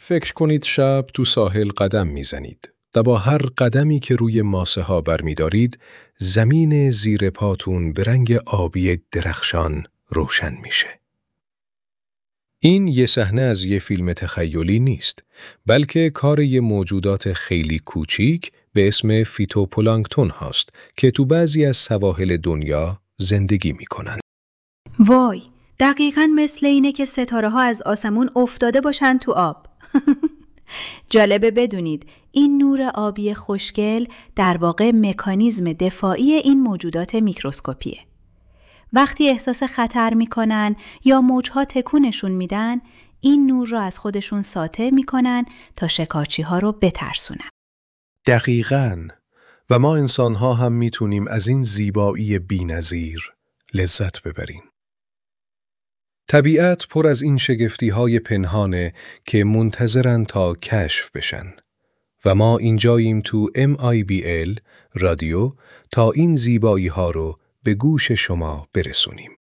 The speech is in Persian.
فکر کنید شب تو ساحل قدم میزنید و با هر قدمی که روی ماسه ها برمیدارید، زمین زیر پاتون به رنگ آبی درخشان روشن میشه. این یه صحنه از یه فیلم تخیلی نیست، بلکه کار یه موجودات خیلی کوچیک به اسم فیتوپلانکتون هاست که تو بعضی از سواحل دنیا زندگی میکنن. وای، دقیقاً مثل اینه که ستاره ها از آسمون افتاده باشن تو آب. جالبه بدونید این نور آبی خوشگل در واقع مکانیزم دفاعی این موجودات میکروسکوپیه. وقتی احساس خطر میکنن یا موجها تکونشون میدن، این نور رو از خودشون ساطع میکنن تا شکارچی ها رو بترسونن. دقیقاً. و ما انسان‌ها هم میتونیم از این زیبایی بی‌نظیر لذت ببریم. طبیعت پر از این شگفتی‌های پنهانه که منتظرن تا کشف بشن. و ما اینجاییم تو MIBL رادیو تا این زیبایی‌ها رو به گوش شما برسونیم.